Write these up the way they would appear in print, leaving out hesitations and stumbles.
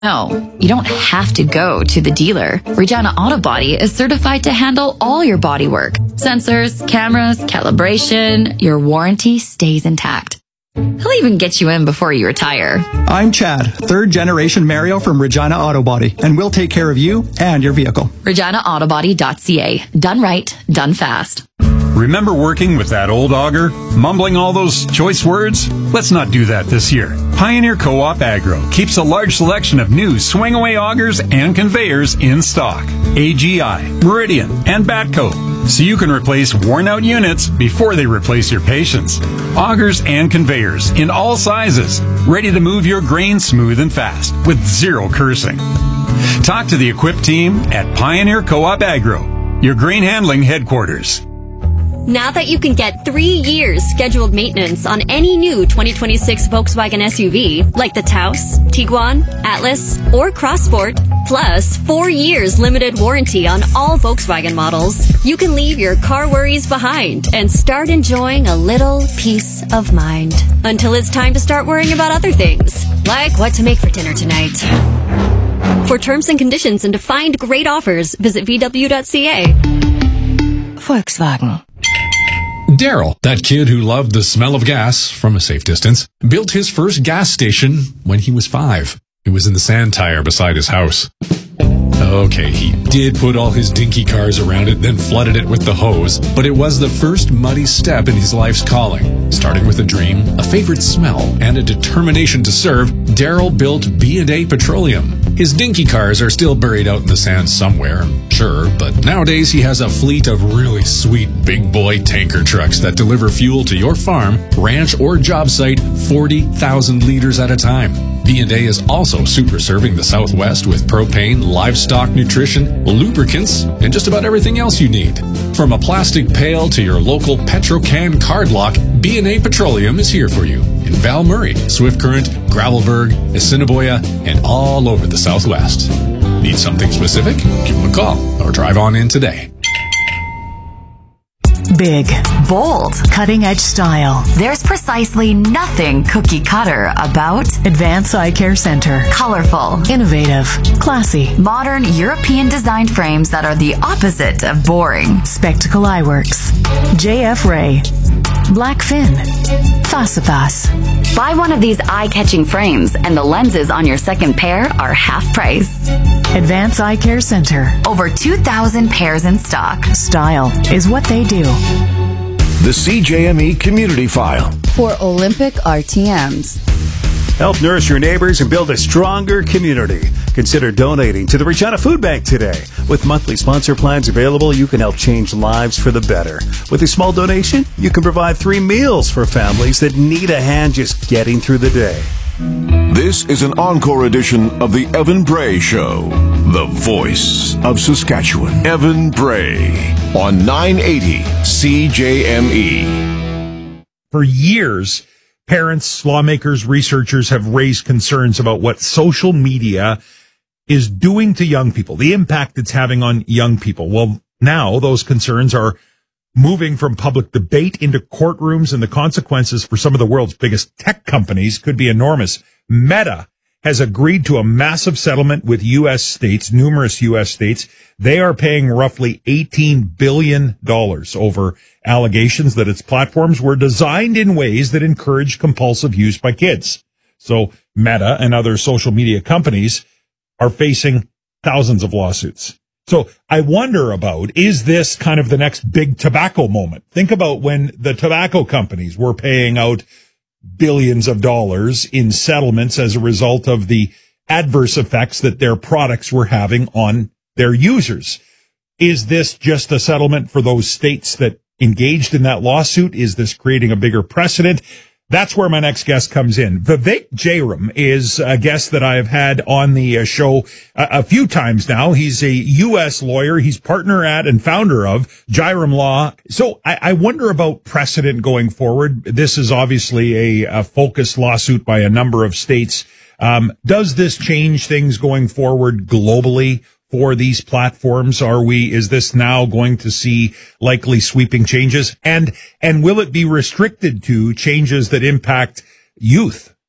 No, you don't have to go to the dealer. Regina Auto Body is certified to handle all your body work. Sensors, cameras, calibration, your warranty stays intact. He'll even get you in before you retire. I'm Chad, third generation Mario from Regina Auto Body, and we'll take care of you and your vehicle. ReginaAutobody.ca. Done right, done fast. Remember working with that old auger? Mumbling all those choice words? Let's not do that this year. Pioneer Co-op Agro keeps a large selection of new swing-away augers and conveyors in stock. AGI, Meridian, and Batco. So you can replace worn-out units before they replace your patience. Augers and conveyors in all sizes, ready to move your grain smooth and fast with zero cursing. Talk to the equipped team at Pioneer Co-op Agro, your grain handling headquarters. Now that you can get 3 years scheduled maintenance on any new 2026 Volkswagen SUV, like the Taos, Tiguan, Atlas, or Crossport, plus 4 years limited warranty on all Volkswagen models, you can leave your car worries behind and start enjoying a little peace of mind. Until it's time to start worrying about other things, like what to make for dinner tonight. For terms and conditions and to find great offers, visit VW.ca. Volkswagen. Daryl, that kid who loved the smell of gas from a safe distance, built his first gas station when he was 5. It was in the sand tire beside his house. Okay, he did put all his dinky cars around it, then flooded it with the hose, but it was the first muddy step in his life's calling. Starting with a dream, a favorite smell, and a determination to serve, Daryl built B&A Petroleum. His dinky cars are still buried out in the sand somewhere, sure, but nowadays he has a fleet of really sweet big boy tanker trucks that deliver fuel to your farm, ranch, or job site 40,000 liters at a time. B&A is also super serving the Southwest with propane, livestock nutrition, lubricants, and just about everything else you need. From a plastic pail to your local Petrocan card lock, B&A Petroleum is here for you in Val Murray, Swift Current, Gravelburg, Assiniboia, and all over the Southwest. Need something specific? Give them a call or drive on in today. Big, Bold. cutting-edge style. There's precisely nothing cookie cutter about Advance Eye Care Center. colorful, Innovative, classy. modern European designed frames that are the opposite of boring. Spectacle Eyeworks. JF Ray. Blackfin. Fasifas. Buy one of these eye-catching frames and the lenses on your second pair are half price. Advance Eye Care Center. Over 2,000 pairs in stock. Style is what they do. The CJME Community File. For Olympic RTMs. Help nourish your neighbors and build a stronger community. Consider donating to the Regina Food Bank today. With monthly sponsor plans available, you can help change lives for the better. With a small donation, you can provide 3 meals for families that need a hand just getting through the day. This is an encore edition of the Evan Bray Show, the voice of Saskatchewan. Evan Bray on 980 CJME. For years, parents, lawmakers, researchers have raised concerns about what social media is doing to young people, the impact it's having on young people. Well, now those concerns are moving from public debate into courtrooms, and the consequences for some of the world's biggest tech companies could be enormous. Meta has agreed to a massive settlement with U.S. states, numerous U.S. states. They are paying roughly $18 billion over allegations that its platforms were designed in ways that encourage compulsive use by kids. So Meta and other social media companies are facing thousands of lawsuits. So I wonder about, is this kind of the next big tobacco moment? Think about when the tobacco companies were paying out billions of dollars in settlements as a result of the adverse effects that their products were having on their users. Is this just a settlement for those states that engaged in that lawsuit? Is this creating a bigger precedent? That's where my next guest comes in. Vivek Jayaram is a guest that I've had on the show a few times now. He's a U.S. lawyer. He's partner at and founder of Jayaram Law. So I wonder about precedent going forward. This is obviously a focused lawsuit by a number of states. Does this change things going forward globally for these platforms? Is this now going to see likely sweeping changes? And will it be restricted to changes that impact youth?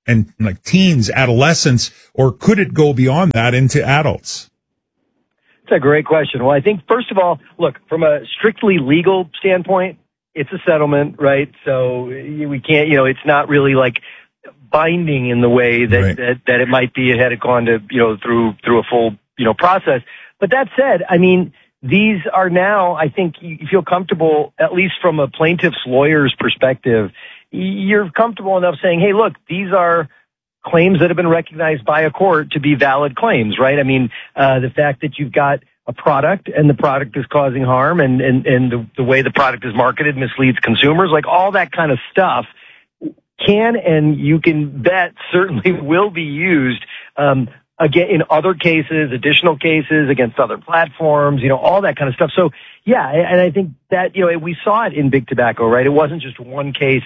and like teens, adolescents, or could it go beyond that into adults? It's a great question. Well, I think, first of all, look, from a strictly legal standpoint, it's a settlement, right? So we can't, it's not really like binding in the way that it might be had it gone to, through a full, process. But that said, I mean, these are now, I think you feel comfortable, at least from a plaintiff's lawyer's perspective, you're comfortable enough saying, hey, look, these are claims that have been recognized by a court to be valid claims, right? I mean, the fact that you've got a product and the product is causing harm and the way the product is marketed misleads consumers, like all that kind of stuff can, and you can bet certainly will be used, again, in other cases, additional cases against other platforms, all that kind of stuff. So yeah, and I think that, we saw it in big tobacco, right? It wasn't just one case,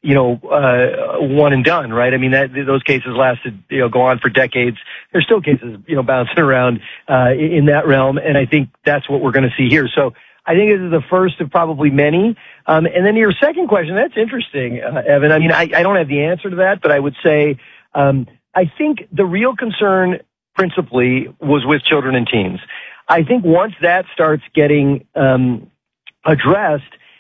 one and done, right? I mean, those cases lasted, go on for decades. There's still cases, bouncing around, in that realm. And I think that's what we're going to see here. So I think this is the first of probably many. And then to your second question, that's interesting, Evan. I mean, I don't have the answer to that, but I would say, I think the real concern principally was with children and teens. I think once that starts getting, addressed,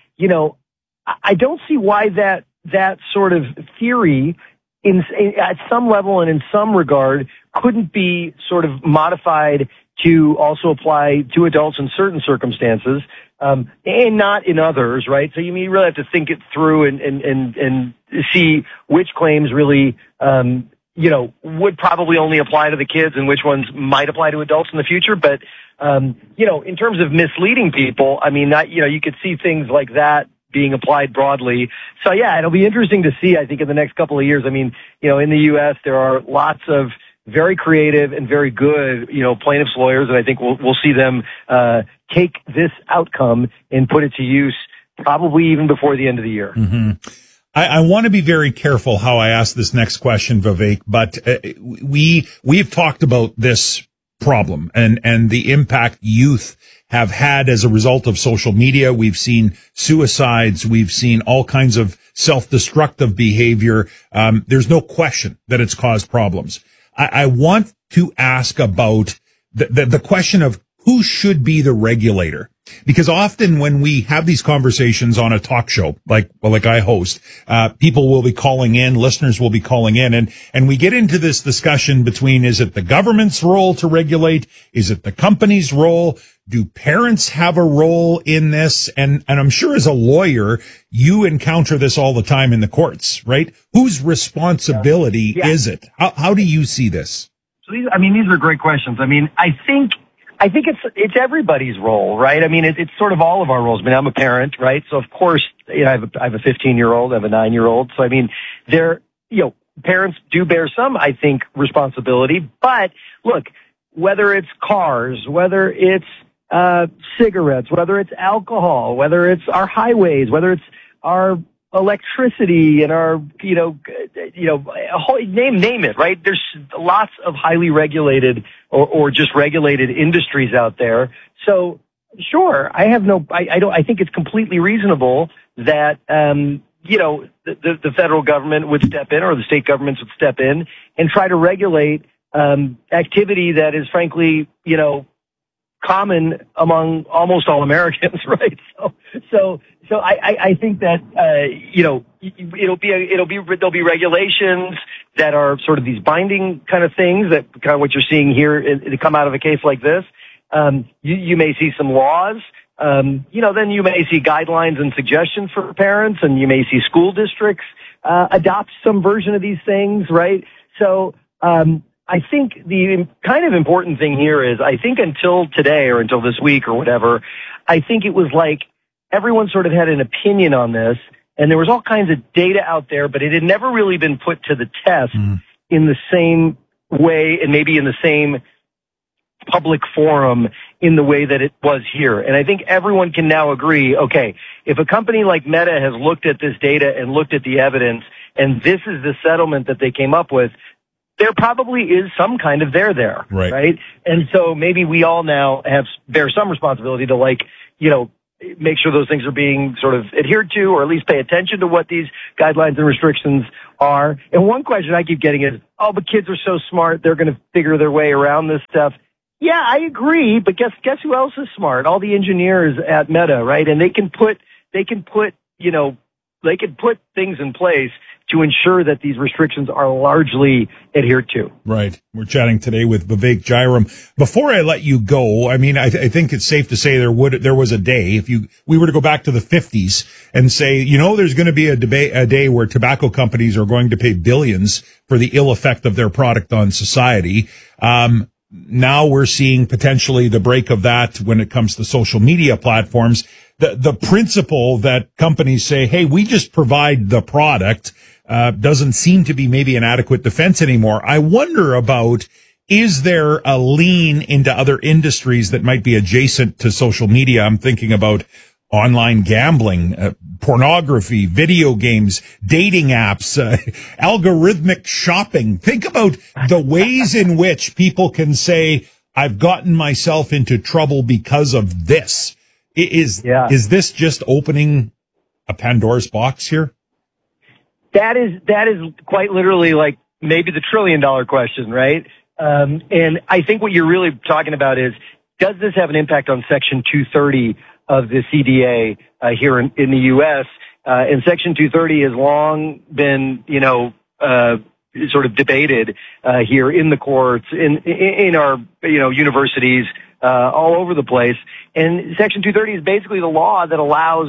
I don't see why that sort of theory at some level and in some regard couldn't be sort of modified to also apply to adults in certain circumstances, and not in others, right? So you really have to think it through and see which claims really, would probably only apply to the kids and which ones might apply to adults in the future. But, in terms of misleading people, I mean, you could see things like that being applied broadly. So yeah, it'll be interesting to see, I think, in the next couple of years. I mean, in the U.S., there are lots of very creative and very good, plaintiffs' lawyers, and I think we'll see them, take this outcome and put it to use probably even before the end of the year. Mm-hmm. I want to be very careful how I ask this next question, Vivek, but we've talked about this problem and the impact youth have had as a result of social media. We've seen suicides. We've seen all kinds of self-destructive behavior. There's no question that it's caused problems. I want to ask about the question of who should be the regulator. Because often when we have these conversations on a talk show, like I host, people will be calling in, listeners will be calling in, and we get into this discussion between, is it the government's role to regulate? Is it the company's role? Do parents have a role in this? And I'm sure as a lawyer, you encounter this all the time in the courts, right? Whose responsibility is it? How do you see this? So these are great questions. I mean, I think it's everybody's role, right? I mean, it's sort of all of our roles. I mean, I'm a parent, right? So of course, I have a 15-year-old, I have a 9-year-old. So I mean, parents do bear some, I think, responsibility. But look, whether it's cars, whether it's cigarettes, whether it's alcohol, whether it's our highways, whether it's our electricity and our, name it, right? There's lots of highly regulated or just regulated industries out there. So sure, I think it's completely reasonable that, the federal government would step in or the state governments would step in and try to regulate, activity that is frankly, common among almost all Americans, right? So I think that, there'll be regulations that are sort of these binding kind of things that kind of what you're seeing here to come out of a case like this. You may see some laws. Then you may see guidelines and suggestions for parents, and you may see school districts, adopt some version of these things, right? So, I think the kind of important thing here is, I think until today or until this week or whatever, I think it was like everyone sort of had an opinion on this, and there was all kinds of data out there, but it had never really been put to the test in the same way and maybe in the same public forum in the way that it was here. And I think everyone can now agree, okay, if a company like Meta has looked at this data and looked at the evidence, and this is the settlement that they came up with, there probably is some kind of there, right? And so maybe we all now bear some responsibility to make sure those things are being sort of adhered to, or at least pay attention to what these guidelines and restrictions are. And one question I keep getting is, oh, but kids are so smart, they're going to figure their way around this stuff. Yeah, I agree, but guess who else is smart? All the engineers at Meta, right? And they can put things in place to ensure that these restrictions are largely adhered to. Right. We're chatting today with Vivek Jayaram. Before I let you go, I mean, I think it's safe to say there was a day, if we were to go back to the 50s and say, there's going to be a day where tobacco companies are going to pay billions for the ill effect of their product on society. Now we're seeing potentially the break of that when it comes to social media platforms. The principle that companies say, hey, we just provide the product, doesn't seem to be maybe an adequate defense anymore. I wonder about, is there a lean into other industries that might be adjacent to social media? I'm thinking about online gambling, pornography, video games, dating apps, algorithmic shopping. Think about the ways in which people can say, I've gotten myself into trouble because of this. Is this just opening a Pandora's box here? That is quite literally like maybe the $1 trillion question, right? And I think what you're really talking about is, does this have an impact on Section 230 of the CDA here in the U.S.? And Section 230 has long been, sort of debated here in the courts, in our universities all over the place. And Section 230 is basically the law that allows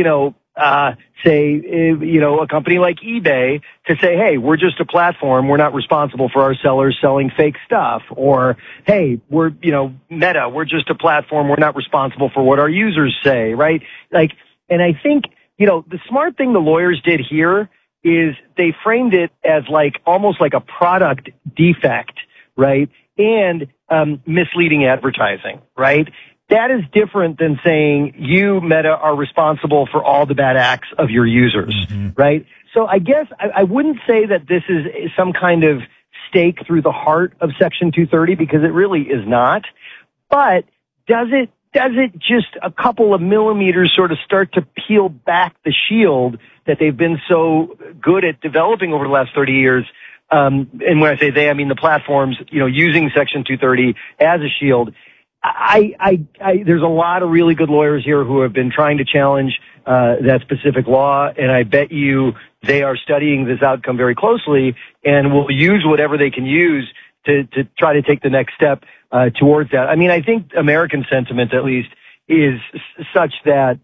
a company like eBay to say, hey, we're just a platform. We're not responsible for our sellers selling fake stuff. Or, hey, we're Meta. We're just a platform. We're not responsible for what our users say, right? And I think, the smart thing the lawyers did here is they framed it as almost like a product defect, right? And misleading advertising, right? That is different than saying you, Meta, are responsible for all the bad acts of your users, right? So I guess I wouldn't say that this is some kind of stake through the heart of Section 230, because it really is not. But does it just a couple of millimeters sort of start to peel back the shield that they've been so good at developing over the last 30 years? And when I say they, I mean the platforms, using Section 230 as a shield. There's a lot of really good lawyers here who have been trying to challenge that specific law, and I bet you they are studying this outcome very closely and will use whatever they can use to try to take the next step towards that. I mean, I think American sentiment, at least, is such that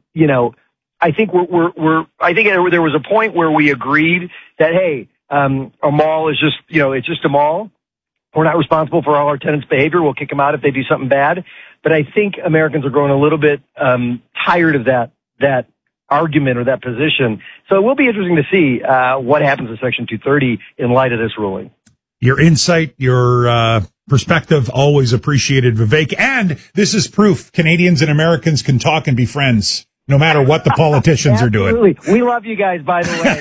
I think I think there was a point where we agreed that, hey, a mall is just it's just a mall. We're not responsible for all our tenants' behavior. We'll kick them out if they do something bad. But I think Americans are growing a little bit tired of that argument or that position. So it will be interesting to see what happens to Section 230 in light of this ruling. Your insight, your perspective, always appreciated, Vivek. And this is proof Canadians and Americans can talk and be friends, no matter what the politicians are doing. Absolutely. We love you guys, by the way.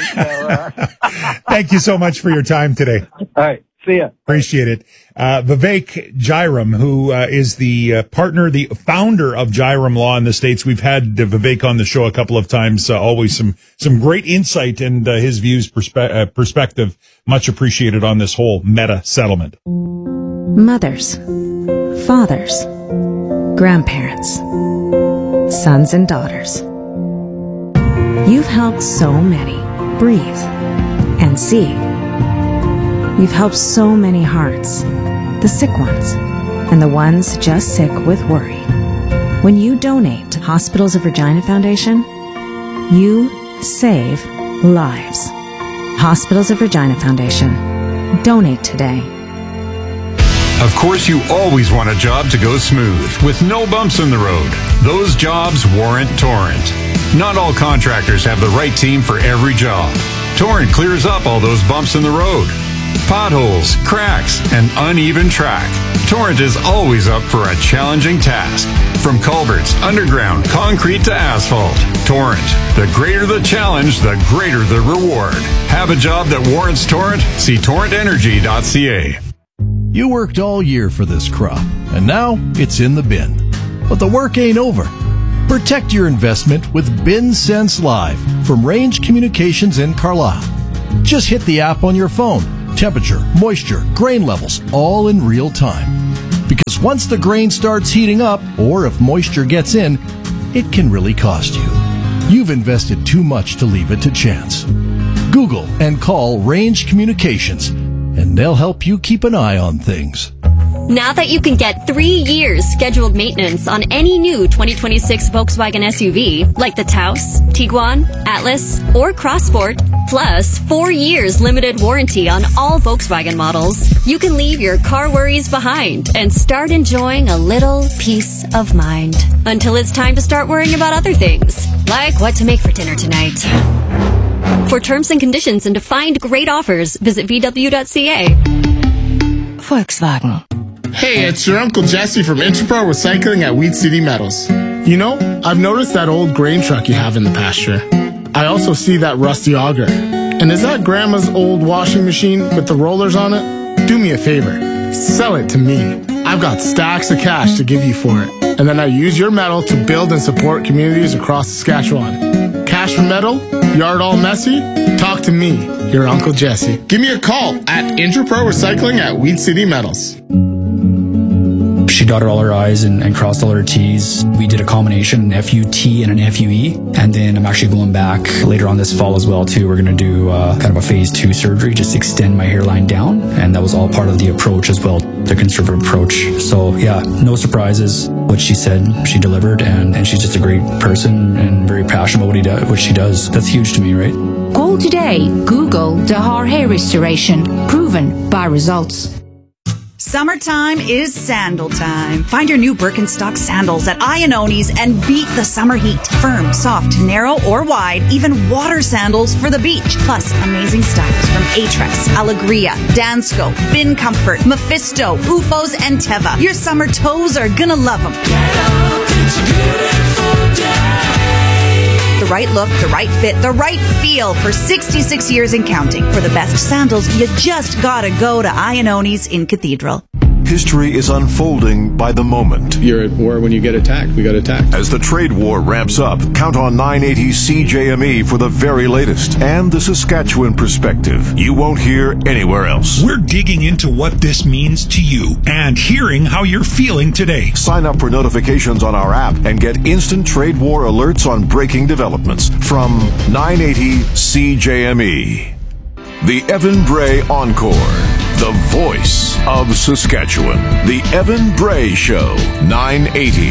So, Thank you so much for your time today. All right. See ya. Appreciate it. Vivek Jayaram, who is the founder of Jayaram Law in the States. We've had Vivek on the show a couple of times. Always some great insight and his views, perspective. Much appreciated on this whole Meta settlement. Mothers, fathers, grandparents, sons and daughters. You've helped so many breathe and see. You've helped so many hearts, the sick ones, and the ones just sick with worry. When you donate to Hospitals of Regina Foundation, you save lives. Hospitals of Regina Foundation. Donate today. Of course, you always want a job to go smooth, with no bumps in the road. Those jobs warrant Torrent. Not all contractors have the right team for every job. Torrent clears up all those bumps in the road. Potholes, cracks, and uneven track. Torrent is always up for a challenging task. From culverts, underground, concrete to asphalt. Torrent. The greater the challenge, the greater the reward. Have a job that warrants Torrent? See torrentenergy.ca. You worked all year for this crop, and now it's in the bin. But the work ain't over. Protect your investment with BinSense Live from Range Communications in Carlisle. Just hit the app on your phone. Temperature, moisture, grain levels, all in real time. Because once the grain starts heating up, or if moisture gets in, it can really cost you. You've invested too much to leave it to chance. Google and call Range Communications, and they'll help you keep an eye on things. Now that you can get 3 years scheduled maintenance on any new 2026 Volkswagen SUV, like the Taos, Tiguan, Atlas, or Crossport, plus 4 years limited warranty on all Volkswagen models, you can leave your car worries behind and start enjoying a little peace of mind. Until it's time to start worrying about other things, like what to make for dinner tonight. For terms and conditions and to find great offers, visit VW.ca. Volkswagen. Hey, it's your Uncle Jesse from Interpro Recycling at Weed City Metals. You know, I've noticed that old grain truck you have in the pasture. I also see that rusty auger. And is that Grandma's old washing machine with the rollers on it? Do me a favor. Sell it to me. I've got stacks of cash to give you for it. And then I use your metal to build and support communities across Saskatchewan. Cash for metal? Yard all messy? Talk to me, your Uncle Jesse. Give me a call at Interpro Recycling at Weed City Metals. She dotted all her I's and crossed all her T's. We did a combination, an FUT and an FUE. And then I'm actually going back later on this fall as well, too. We're going to do kind of a phase 2 surgery, just extend my hairline down. And that was all part of the approach as well, the conservative approach. So, yeah, no surprises. What she said, she delivered. And she's just a great person and very passionate about what she does. That's huge to me, right? Call today. Google Dahar Hair Restoration. Proven by results. Summertime is sandal time. Find your new Birkenstock sandals at Iannoni's and beat the summer heat. Firm, soft, narrow, or wide, even water sandals for the beach. Plus, amazing styles from Aetrex, Alegria, Dansko, Bin Comfort, Mephisto, Ufos, and Teva. Your summer toes are gonna love them. The right look, the right fit, the right feel for 66 years and counting. For the best sandals, you just gotta go to Iannoni's in Cathedral. History is unfolding by the moment. You're at war when you get attacked. We got attacked. As the trade war ramps up, count on 980 CJME for the very latest and the Saskatchewan perspective you won't hear anywhere else. We're digging into what this means to you and hearing how you're feeling today. Sign up for notifications on our app and get instant trade war alerts on breaking developments from 980 CJME. The Evan Bray Encore. The voice of Saskatchewan. The Evan Bray Show, 980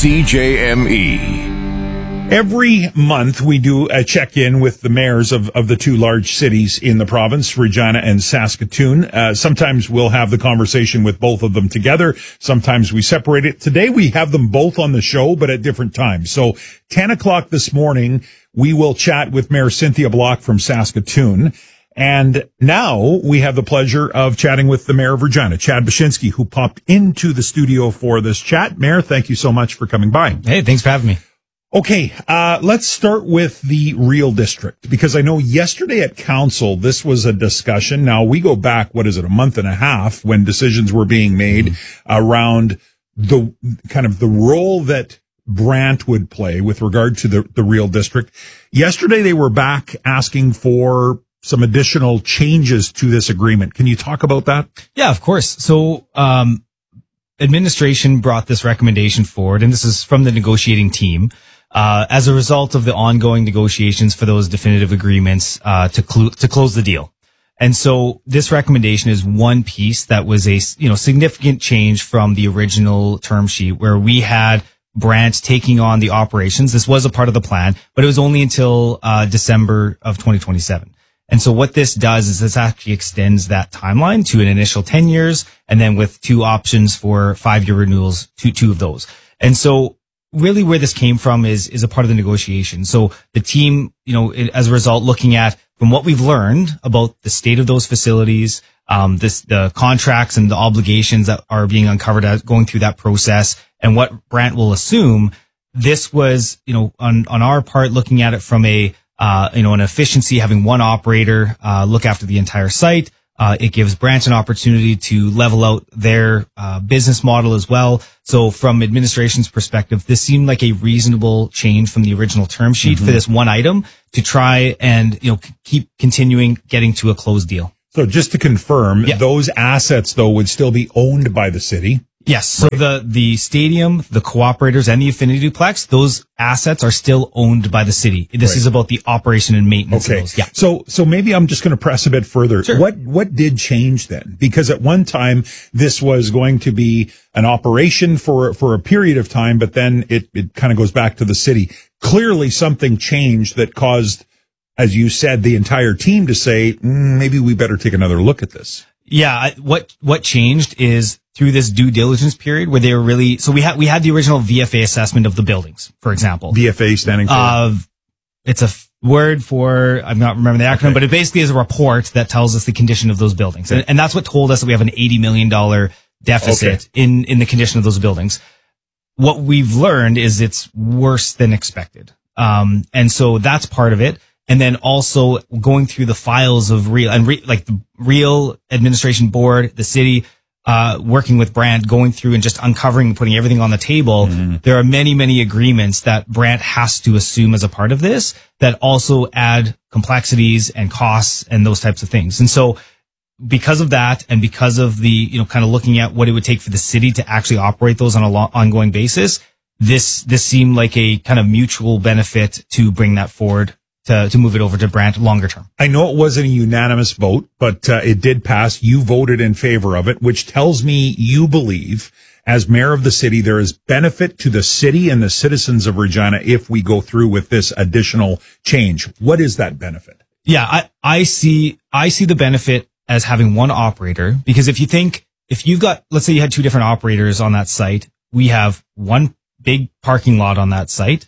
CJME. Every month we do a check-in with the mayors of the two large cities in the province, Regina and Saskatoon. Sometimes we'll have the conversation with both of them together. Sometimes we separate it. Today we have them both on the show, but at different times. So 10 o'clock this morning, we will chat with Mayor Cynthia Block from Saskatoon. And now we have the pleasure of chatting with the mayor of Regina, Chad Bashinsky, who popped into the studio for this chat. Mayor, thank you so much for coming by. Hey, thanks for having me. Okay, let's start with the Real District, because I know yesterday at council, this was a discussion. Now, we go back, a month and a half when decisions were being made around the kind of the role that Brant would play with regard to the Real District. Yesterday, they were back asking for some additional changes to this agreement. Can you talk about that? Yeah, of course. So, administration brought this recommendation forward, and this is from the negotiating team, as a result of the ongoing negotiations for those definitive agreements, to close the deal. And so this recommendation is one piece that was a, significant change from the original term sheet where we had Brant taking on the operations. This was a part of the plan, but it was only until, December of 2027. And so what this does is this actually extends that timeline to an initial 10 years and then with 2 options for 5-year renewals, two of those. And so really where this came from is a part of the negotiation. So the team, as a result, looking at from what we've learned about the state of those facilities, the contracts and the obligations that are being uncovered as going through that process and what Brant will assume, this was, on our part, looking at it from an efficiency, having one operator look after the entire site, It gives Brant an opportunity to level out their business model as well. So from administration's perspective, this seemed like a reasonable change from the original term sheet for this one item to try and, keep continuing getting to a closed deal. So just to confirm, those assets, though, would still be owned by the city? Yes. So the stadium, the cooperators, and the Affinity Duplex, those assets are still owned by the city. This is about the operation and maintenance of those. Yeah. So maybe I'm just going to press a bit further. Sure. What did change then? Because at one time this was going to be an operation for a period of time, but then it kind of goes back to the city. Clearly something changed that caused, as you said, the entire team to say, maybe we better take another look at this. Yeah. What changed is through this due diligence period where they were really, so we had the original VFA assessment of the buildings, for example. VFA standing for? It's a word for, I'm not remembering the acronym, but it basically is a report that tells us the condition of those buildings. And that's what told us that we have an $80 million deficit in the condition of those buildings. What we've learned is it's worse than expected. And so that's part of it. And then also going through the files of like the Real Administration Board, the city, working with Brant, going through and just uncovering, putting everything on the table. There are many, many agreements that Brant has to assume as a part of this that also add complexities and costs and those types of things. And so because of that, and because of the, kind of looking at what it would take for the city to actually operate those on an ongoing basis, this seemed like a kind of mutual benefit to bring that forward. To move it over to Brant longer term. I know it wasn't a unanimous vote, but it did pass. You voted in favor of it, which tells me you believe, as mayor of the city, there is benefit to the city and the citizens of Regina if we go through with this additional change. What is that benefit? Yeah, I see the benefit as having one operator, because if you've got, let's say you had two different operators on that site, we have one big parking lot on that site.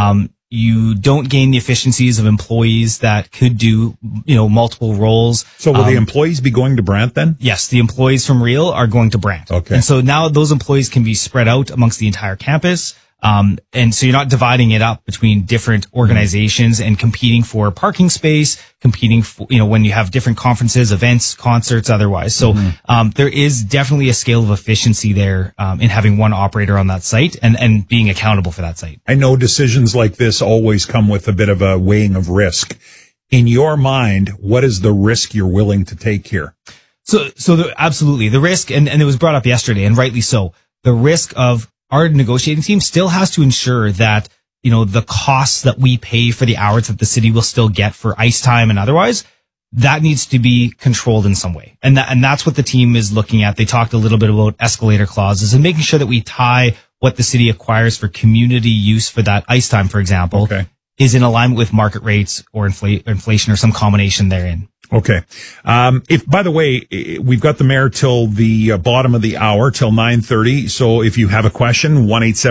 You don't gain the efficiencies of employees that could do, multiple roles. So will the employees be going to Brant then? Yes, the employees from Real are going to Brant. Okay. And so now those employees can be spread out amongst the entire campus. And so you're not dividing it up between different organizations and competing for parking space, competing for, when you have different conferences, events, concerts, otherwise. So, there is definitely a scale of efficiency there, in having one operator on that site and being accountable for that site. I know decisions like this always come with a bit of a weighing of risk. In your mind, what is the risk you're willing to take here? Absolutely the risk, and it was brought up yesterday, and rightly so, the risk of our negotiating team still has to ensure that, the costs that we pay for the hours that the city will still get for ice time and otherwise, that needs to be controlled in some way. And that's what the team is looking at. They talked a little bit about escalator clauses and making sure that we tie what the city acquires for community use for that ice time, for example, is in alignment with market rates or inflation or some combination therein. Okay. If, by the way, we've got the mayor till the bottom of the hour, till 9:30. So if you have a question,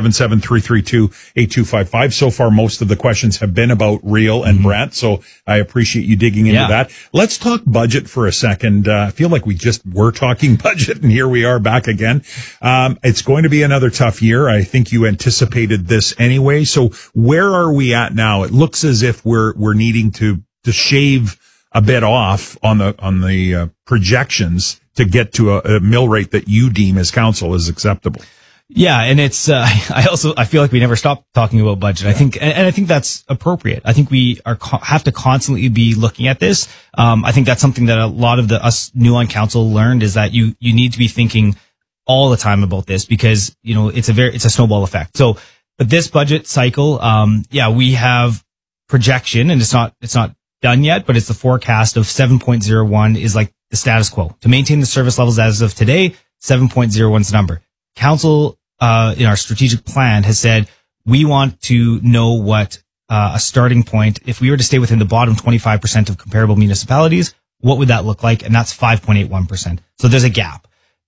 1-877-332-8255. So far, most of the questions have been about Real and Brant. So I appreciate you digging into that. Let's talk budget for a second. I feel like we just were talking budget, and here we are back again. It's going to be another tough year. I think you anticipated this anyway. So where are we at now? It looks as if we're needing to shave a bit off on the projections to get to a mill rate that you deem as council is acceptable. Yeah, and it's I feel like we never stop talking about budget. I think that's appropriate. I think we have to constantly be looking at this. I think that's something that a lot of us new on council learned, is that you need to be thinking all the time about this, because it's a snowball effect. So, but this budget cycle, we have projection, and it's not done yet, but it's the forecast of 7.01 is like the status quo. To maintain the service levels as of today, 7.01 is the number. Council, in our strategic plan, has said we want to know what a starting point, if we were to stay within the bottom 25% of comparable municipalities, what would that look like? And that's 5.81%. So there's a gap.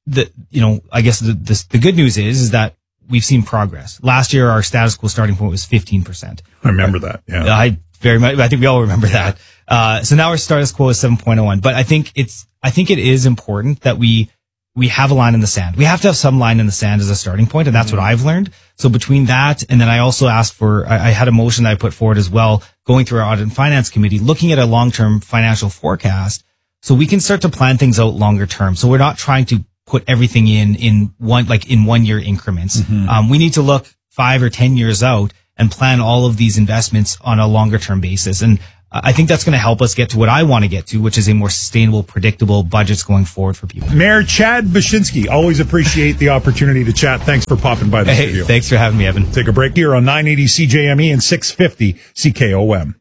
I guess the good news is that we've seen progress. Last year, our status quo starting point was 15%. I remember that. Yeah. I think we all remember that. So now our status quo is 7.01. But I think it is important that we have a line in the sand. We have to have some line in the sand as a starting point, and that's what I've learned. So between that, and then I also asked for, I had a motion that I put forward as well, going through our audit and finance committee, looking at a long-term financial forecast, So we can start to plan things out longer term. So we're not trying to put everything in 1 year increments. We need to look 5 or 10 years out and plan all of these investments on a longer term basis. And I think that's going to help us get to what I want to get to, which is a more sustainable, predictable budgets going forward for people. Mayor Chad Baczynski, always appreciate the opportunity to chat. Thanks for popping by the studio. Thanks for having me, Evan. Take a break here on 980 CJME and 650 CKOM.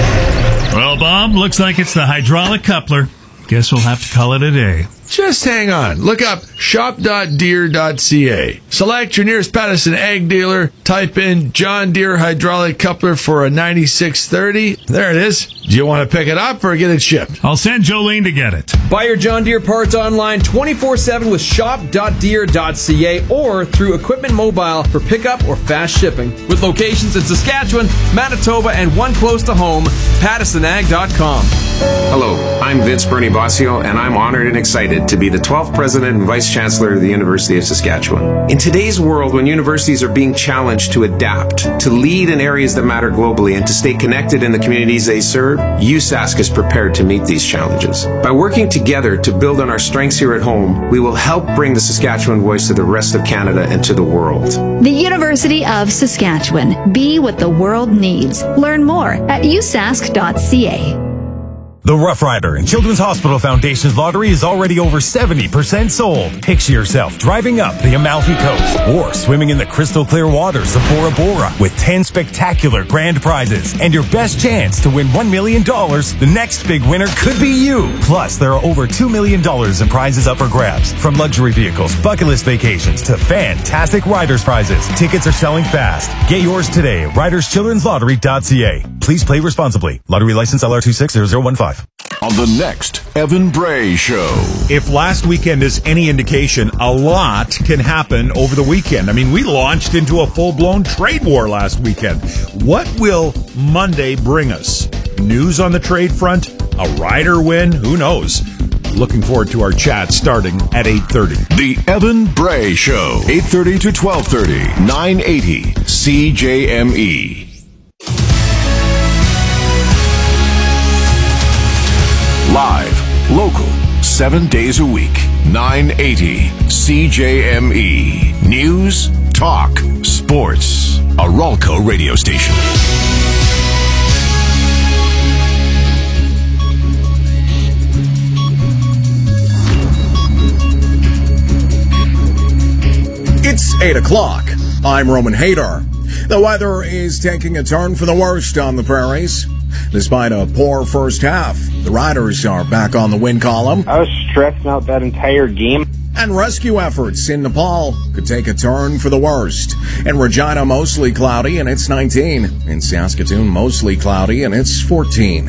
Well, Bob, looks like it's the hydraulic coupler. Guess we'll have to call it a day. Just hang on. Look up shop.deere.ca. Select your nearest Patterson ag dealer. Type in John Deere hydraulic coupler for a 9630. There it is. Do you want to pick it up or get it shipped? I'll send Jolene to get it. Buy your John Deere parts online 24/7 with shop.deere.ca or through Equipment Mobile for pickup or fast shipping. With locations in Saskatchewan, Manitoba, and one close to home, PattersonAg.com. Hello, I'm Vince Bernie Bossio, and I'm honored and excited to be the 12th President and Vice Chancellor of the University of Saskatchewan. In today's world, when universities are being challenged to adapt, to lead in areas that matter globally, and to stay connected in the communities they serve, USask is prepared to meet these challenges. By working together to build on our strengths here at home, we will help bring the Saskatchewan voice to the rest of Canada and to the world. The University of Saskatchewan. Be what the world needs. Learn more at usask.ca. The Rough Rider and Children's Hospital Foundation's lottery is already over 70% sold. Picture yourself driving up the Amalfi Coast or swimming in the crystal clear waters of Bora Bora with 10 spectacular grand prizes. And your best chance to win $1 million, the next big winner could be you. Plus, there are over $2 million in prizes up for grabs. From luxury vehicles, bucket list vacations, to fantastic Riders prizes. Tickets are selling fast. Get yours today at riderschildrenslottery.ca. Please play responsibly. Lottery license LR260015. On the next Evan Bray Show. If last weekend is any indication, a lot can happen over the weekend. I mean, we launched into a full-blown trade war last weekend. What will Monday bring us? News on the trade front? A rider win? Who knows? Looking forward to our chat starting at 8:30. The Evan Bray Show, 8:30 to 12:30, 980 CJME. Live, local, 7 days a week, 980 CJME. News, talk, sports. A Ralco radio station. It's 8 o'clock. I'm Roman Hadar. The weather is taking a turn for the worst on the prairies. Despite a poor first half, the Riders are back on the win column. I was stressing out that entire game. And rescue efforts in Nepal could take a turn for the worst. In Regina, mostly cloudy, and it's 19. In Saskatoon, mostly cloudy, and it's 14.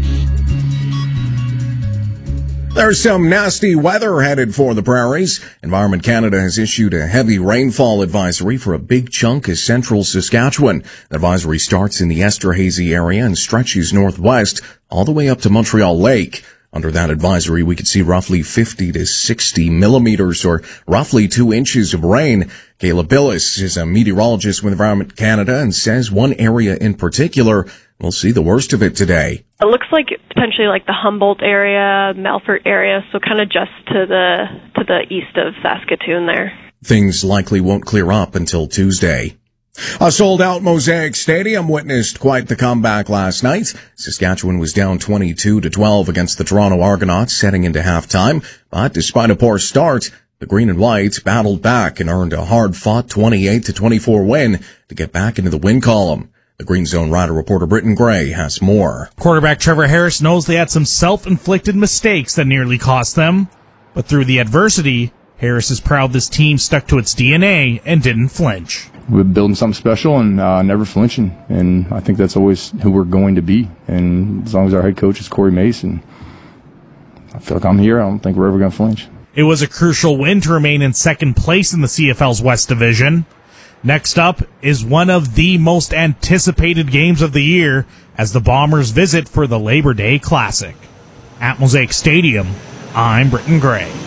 There's some nasty weather headed for the prairies. Environment Canada has issued a heavy rainfall advisory for a big chunk of central Saskatchewan. The advisory starts in the Esterhazy area and stretches northwest all the way up to Montreal Lake. Under that advisory, we could see roughly 50 to 60 millimeters or roughly 2 inches of rain. Kayla Billis is a meteorologist with Environment Canada and says one area in particular will see the worst of it today. It looks like potentially like the Humboldt area, Melfort area, so kind of just to the east of Saskatoon there. Things likely won't clear up until Tuesday. A sold-out Mosaic Stadium witnessed quite the comeback last night. Saskatchewan was down 22-12 against the Toronto Argonauts heading into halftime, but despite a poor start, the Green and White battled back and earned a hard-fought 28-24 win to get back into the win column. The Green Zone Rider reporter Britton Gray has more. Quarterback Trevor Harris knows they had some self-inflicted mistakes that nearly cost them. But through the adversity, Harris is proud this team stuck to its DNA and didn't flinch. We're building something special and never flinching. And I think that's always who we're going to be. And as long as our head coach is Corey Mason, I feel like I'm here. I don't think we're ever going to flinch. It was a crucial win to remain in second place in the CFL's West Division. Next up is one of the most anticipated games of the year as the Bombers visit for the Labor Day Classic. At Mosaic Stadium, I'm Britton Gray.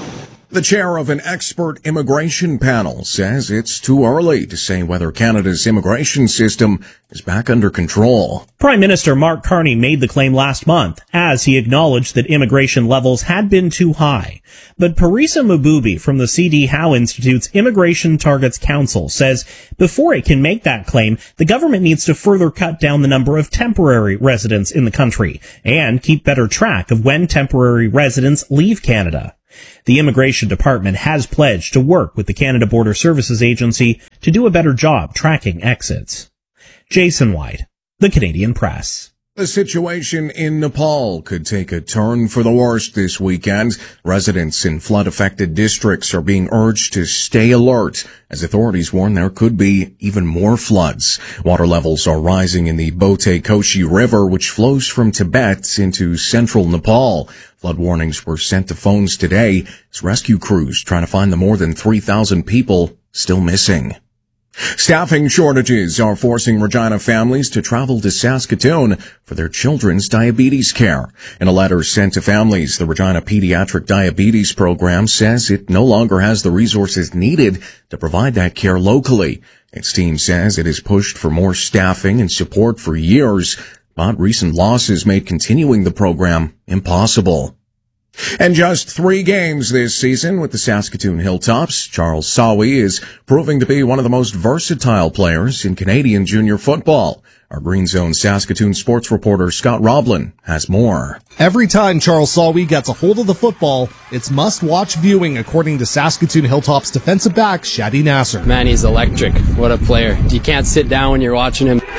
The chair of an expert immigration panel says it's too early to say whether Canada's immigration system is back under control. Prime Minister Mark Carney made the claim last month as he acknowledged that immigration levels had been too high. But Parisa Mabubi from the C.D. Howe Institute's Immigration Targets Council says before it can make that claim, the government needs to further cut down the number of temporary residents in the country and keep better track of when temporary residents leave Canada. The Immigration Department has pledged to work with the Canada Border Services Agency to do a better job tracking exits. Jason White, The Canadian Press. The situation in Nepal could take a turn for the worse this weekend. Residents in flood-affected districts are being urged to stay alert as authorities warn there could be even more floods. Water levels are rising in the Bote Koshi River, which flows from Tibet into central Nepal. Flood warnings were sent to phones today as rescue crews trying to find the more than 3,000 people still missing. Staffing shortages are forcing Regina families to travel to Saskatoon for their children's diabetes care. In a letter sent to families, the Regina Pediatric Diabetes Program says it no longer has the resources needed to provide that care locally. Its team says it has pushed for more staffing and support for years, but recent losses made continuing the program impossible. And just 3 games this season with the Saskatoon Hilltops, Charles Sawi is proving to be one of the most versatile players in Canadian junior football. Our Green Zone Saskatoon sports reporter Scott Roblin has more. Every time Charles Sawi gets a hold of the football, it's must-watch viewing, according to Saskatoon Hilltops defensive back Shadi Nasser. Man, he's electric. What a player. You can't sit down when you're watching him.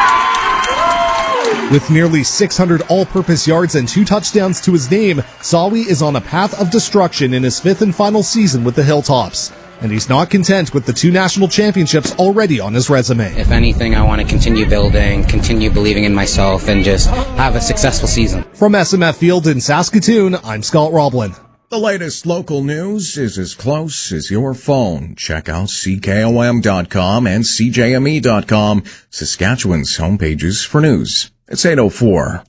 With nearly 600 all-purpose yards and 2 touchdowns to his name, Sawi is on a path of destruction in his 5th and final season with the Hilltops. And he's not content with the 2 national championships already on his resume. If anything, I want to continue building, continue believing in myself, and just have a successful season. From SMF Field in Saskatoon, I'm Scott Roblin. The latest local news is as close as your phone. Check out CKOM.com and CJME.com, Saskatchewan's homepages for news. It's 8:04.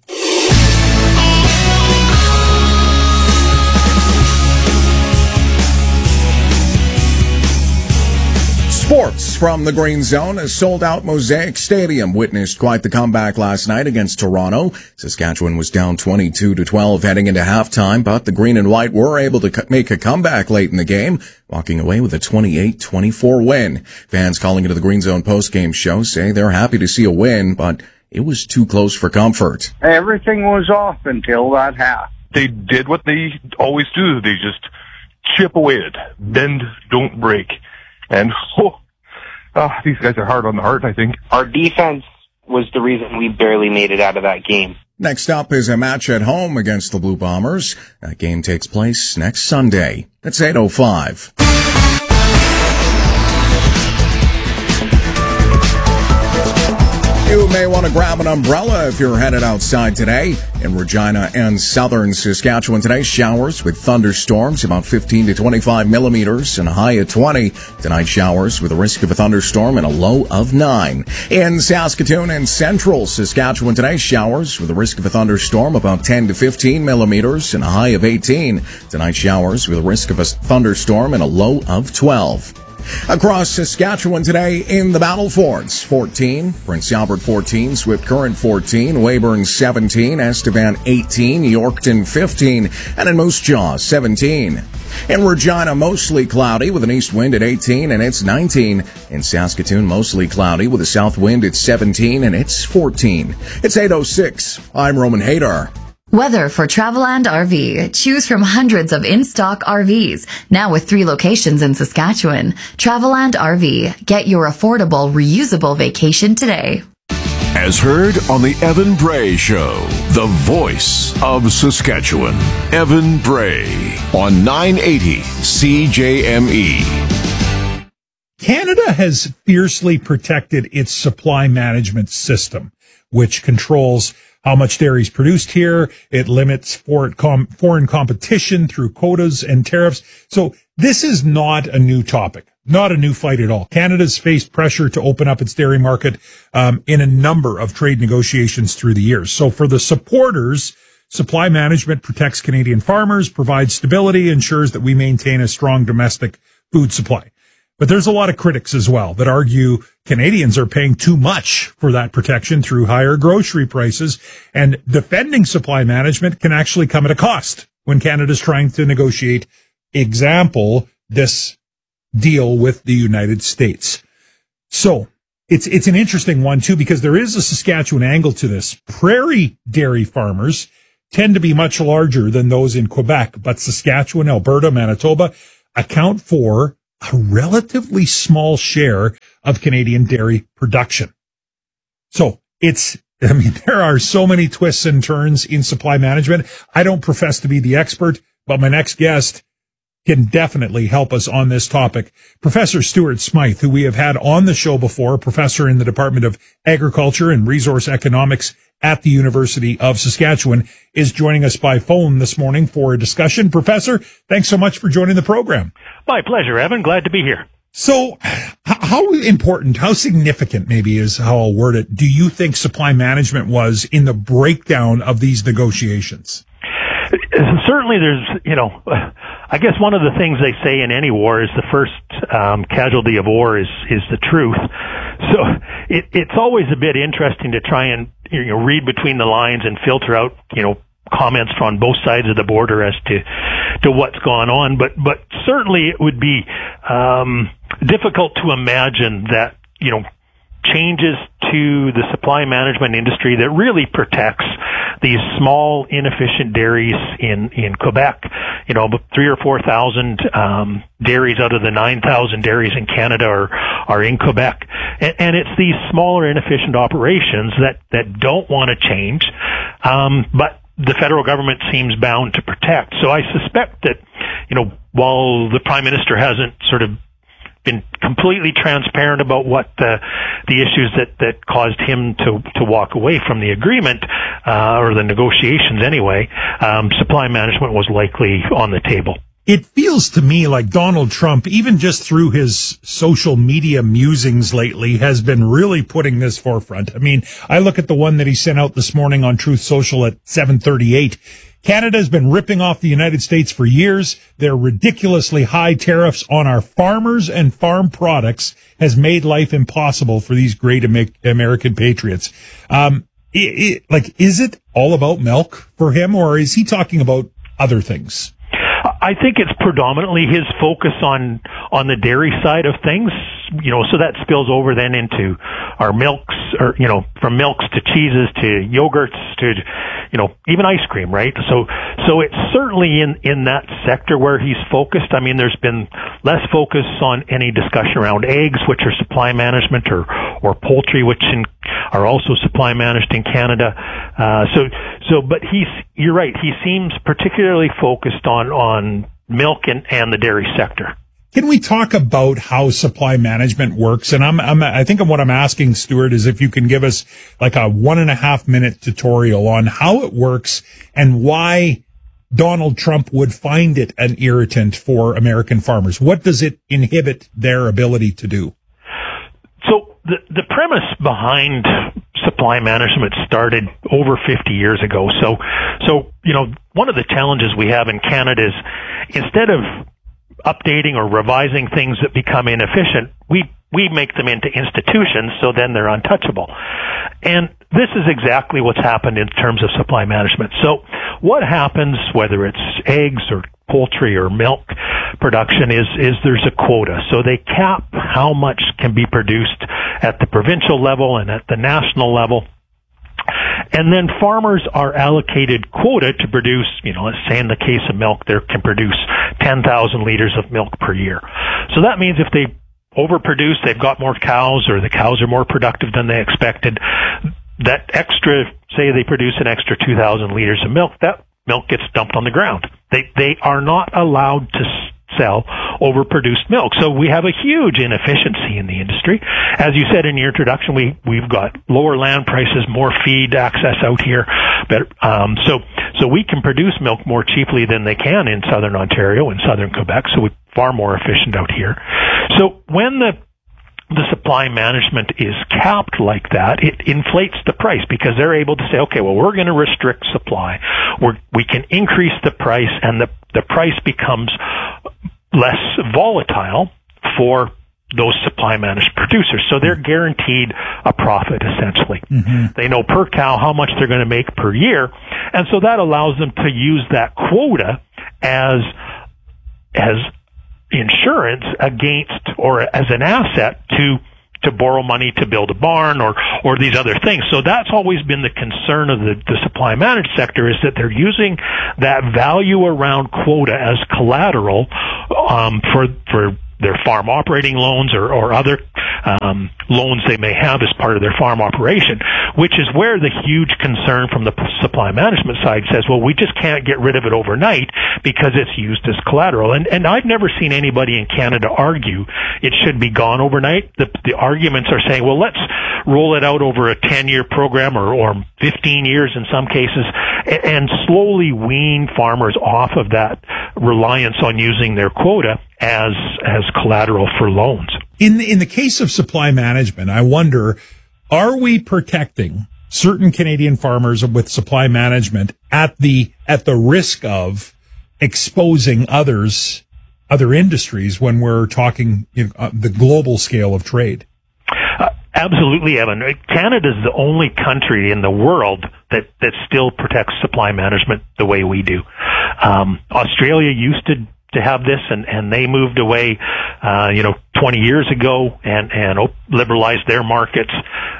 Sports from the Green Zone. A sold-out Mosaic Stadium witnessed quite the comeback last night against Toronto. Saskatchewan was down 22-12 heading into halftime, but the Green and White were able to make a comeback late in the game, walking away with a 28-24 win. Fans calling into the Green Zone postgame show say they're happy to see a win, but it was too close for comfort. Everything was off until that half. They did what they always do. They just chip away at it. Bend, don't break. And these guys are hard on the heart, I think. Our defense was the reason we barely made it out of that game. Next up is a match at home against the Blue Bombers. That game takes place next Sunday. It's 8:05. You may want to grab an umbrella if you're headed outside today. In Regina and southern Saskatchewan today, showers with thunderstorms, about 15 to 25 millimeters and a high of 20. Tonight, showers with a risk of a thunderstorm and a low of 9. In Saskatoon and central Saskatchewan today, showers with a risk of a thunderstorm, about 10 to 15 millimeters and a high of 18. Tonight, showers with a risk of a thunderstorm and a low of 12. Across Saskatchewan today in the Battle Forts, 14, Prince Albert 14, Swift Current 14, Weyburn 17, Estevan 18, Yorkton 15, and in Moose Jaw 17. In Regina, mostly cloudy with an east wind at 18 and it's 19. In Saskatoon, mostly cloudy with a south wind at 17 and it's 14. It's 8:06. I'm Roman Hader. Weather for Traveland RV. Choose from hundreds of in-stock RVs, now with 3 locations in Saskatchewan. Traveland RV. Get your affordable, reusable vacation today. As heard on the Evan Bray Show, the voice of Saskatchewan. Evan Bray on 980 CJME. Canada has fiercely protected its supply management system, which controls how much dairy is produced here. It limits foreign competition through quotas and tariffs. So this is not a new topic, not a new fight at all. Canada's faced pressure to open up its dairy market in a number of trade negotiations through the years. So for the supporters Supply management protects Canadian farmers, provides stability, ensures that we maintain a strong domestic food supply. But there's a lot of critics as well that argue Canadians are paying too much for that protection through higher grocery prices, and defending supply management can actually come at a cost when Canada's trying to negotiate, example, this deal with the United States. So it's an interesting one too, because there is a Saskatchewan angle to this. Prairie dairy farmers tend to be much larger than those in Quebec, but Saskatchewan, Alberta, Manitoba account for a relatively small share of Canadian dairy production. So there are so many twists and turns in supply management. I don't profess to be the expert, but my next guest can definitely help us on this topic. Professor Stuart Smythe, who we have had on the show before, professor in the Department of Agriculture and Resource Economics at the University of Saskatchewan, is joining us by phone this morning for a discussion. Professor, thanks so much for joining the program. My pleasure, Evan. Glad to be here. So how important, how significant maybe is how I'll word it, do you think supply management was in the breakdown of these negotiations? Certainly there's, I guess one of the things they say in any war is the first casualty of war is the truth. So it's always a bit interesting to try and read between the lines and filter out comments on both sides of the border as to what's gone on. But certainly it would be difficult to imagine that changes to the supply management industry that really protects these small, inefficient dairies in Quebec. 3,000 or 4,000 dairies out of the 9,000 dairies in Canada are in Quebec. And it's these smaller, inefficient operations that don't want to change, but the federal government seems bound to protect. So I suspect that, while the Prime Minister hasn't sort of been completely transparent about what the issues that caused him to walk away from the agreement, or the negotiations anyway, supply management was likely on the table. It feels to me like Donald Trump, even just through his social media musings lately, has been really putting this forefront. I mean, I look at the one that he sent out this morning on Truth Social at 7:38. Canada has been ripping off the United States for years. Their ridiculously high tariffs on our farmers and farm products has made life impossible for these great American patriots. Is it all about milk for him, or is he talking about other things? I think it's predominantly his focus on the dairy side of things, so that spills over then into our milks, or, from milks to cheeses to yogurts to, even ice cream, right? So it's certainly in that sector where he's focused. I mean, there's been less focus on any discussion around eggs, which are supply management, or poultry, which are also supply managed in Canada. But you're right. He seems particularly focused on milk and the dairy sector. Can we talk about how supply management works? And I think what I'm asking, Stuart, is if you can give us like a 1.5 minute tutorial on how it works and why Donald Trump would find it an irritant for American farmers. What does it inhibit their ability to do? So the premise behind supply management started over 50 years ago. So one of the challenges we have in Canada is, instead of updating or revising things that become inefficient, we make them into institutions, so then they're untouchable. And this is exactly what's happened in terms of supply management. So what happens, whether it's eggs or poultry or milk production, is there's a quota. So they cap how much can be produced at the provincial level and at the national level. And then farmers are allocated quota to produce, let's say in the case of milk, they can produce 10,000 liters of milk per year. So that means if they overproduce, they've got more cows, or the cows are more productive than they expected, that extra, say they produce an extra 2,000 liters of milk, that milk gets dumped on the ground. They are not allowed to sell overproduced milk. So we have a huge inefficiency in the industry. As you said in your introduction, we've got lower land prices, more feed access out here. So we can produce milk more cheaply than they can in southern Ontario and southern Quebec. So we're far more efficient out here. So when the supply management is capped like that, it inflates the price because they're able to say, okay, well, we're going to restrict supply. We can increase the price, and the price becomes less volatile for those supply managed producers. So they're guaranteed a profit, essentially. Mm-hmm. They know per cow how much they're going to make per year. And so that allows them to use that quota as insurance against, or as an asset to borrow money to build a barn or these other things. So that's always been the concern of the supply managed sector, is that they're using that value around quota as collateral for their farm operating loans or other loans they may have as part of their farm operation, which is where the huge concern from the supply management side says, well, we just can't get rid of it overnight because it's used as collateral. And I've never seen anybody in Canada argue it should be gone overnight. The arguments are saying, well, let's roll it out over a 10-year program or 15 years in some cases, and slowly wean farmers off of that reliance on using their quota as collateral for loans. In the case of supply management, I wonder, are we protecting certain Canadian farmers with supply management at the risk of exposing other industries when we're talking the global scale of trade? Absolutely, Evan. Canada is the only country in the world that still protects supply management the way we do. Australia used to have this, and they moved away 20 years ago and liberalized their markets.